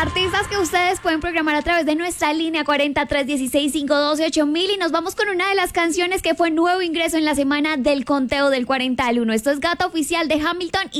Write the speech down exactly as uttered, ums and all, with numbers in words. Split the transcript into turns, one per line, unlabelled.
artistas que ustedes pueden programar a través de nuestra línea cuarenta, tres dieciséis, quinientos doce, ocho mil, y nos vamos con una de las canciones que fue nuevo ingreso en la semana del conteo del cuarenta al uno. Esto es Gata Oficial de Hamilton y